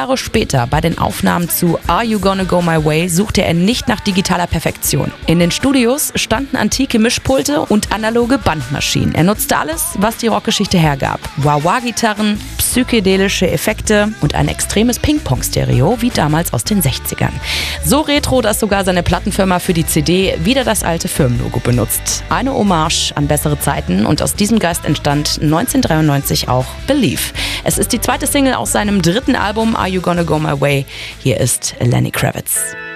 Jahre später, bei den Aufnahmen zu Are You Gonna Go My Way, suchte er nicht nach digitaler Perfektion. In den Studios standen antike Mischpulte und analoge Bandmaschinen. Er nutzte alles, was die Rockgeschichte hergab. Wah-Wah-Gitarren, psychedelische Effekte und ein extremes Ping-Pong-Stereo, wie damals aus den 60ern. So retro, dass sogar seine Plattenfirma für die CD wieder das alte Firmenlogo benutzt. Eine Hommage an bessere Zeiten, und aus diesem Geist entstand 1993 auch Believe. Es ist die zweite Single aus seinem dritten Album Are You Gonna Go My Way. Hier ist Lenny Kravitz.